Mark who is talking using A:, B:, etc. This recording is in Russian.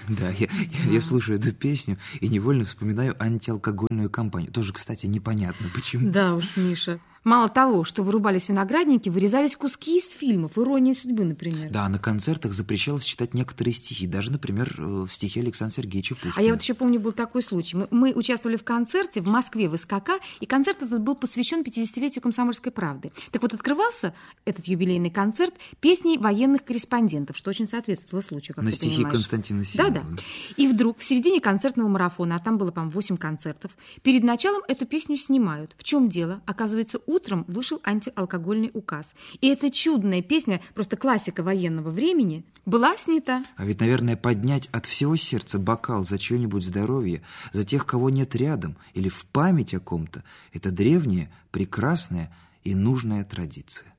A: Да, я слушаю эту песню и невольно вспоминаю антиалкогольную кампанию. Тоже, кстати, непонятно, почему.
B: Да уж, Миша. Мало того, что вырубались виноградники, вырезались куски из фильмов. «Ирония судьбы», например.
A: Да, на концертах запрещалось читать некоторые стихи. Даже, например, стихи Александра Сергеевича Пушкина.
B: А я вот еще помню, был такой случай. Мы участвовали в концерте в Москве, в СКК, и концерт этот был посвящен 50-летию «Комсомольской правды». Так вот, открывался этот юбилейный концерт песней военных корреспондентов, что очень соответствовало случаю, как
A: на
B: ты
A: стихи
B: понимаешь.
A: Константина Симонова.
B: Да. И вдруг в середине концертного марафона, а там было, по-моему, 8 концертов, перед началом эту песню снимают. В чем дело? Оказывается, утром вышел антиалкогольный указ. И эта чудная песня, просто классика военного времени, была снята.
A: А ведь, наверное, поднять от всего сердца бокал за чье-нибудь здоровье, за тех, кого нет рядом, или в память о ком-то, это древняя, прекрасная и нужная традиция.